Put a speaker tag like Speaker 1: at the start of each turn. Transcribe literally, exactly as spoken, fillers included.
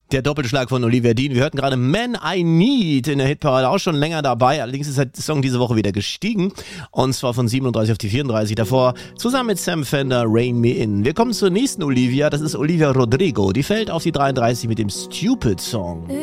Speaker 1: Der Doppelschlag von Olivia Dean. Wir hörten gerade Man I Need in der Hitparade, auch schon länger dabei. Allerdings ist der Song diese Woche wieder gestiegen. Und zwar von siebenunddreißig auf die vierunddreißig. Davor zusammen mit Sam Fender, Rain Me In. Wir kommen zur nächsten Olivia. Das ist Olivia Rodrigo. Die fällt auf die dreiunddreißig mit dem Stupid Song.